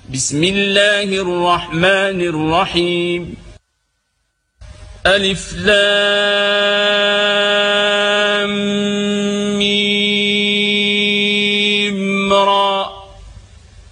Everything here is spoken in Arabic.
بسم الله الرحمن الرحيم ألف لام ميم را